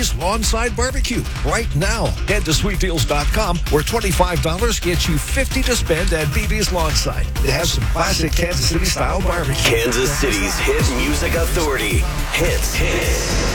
BB's Lawnside Barbecue right now. Head to sweetdeals.com where $25 gets you $50 to spend at BB's Lawnside. It has some classic Kansas City style barbecue. Kansas City's hit music authority. Hits.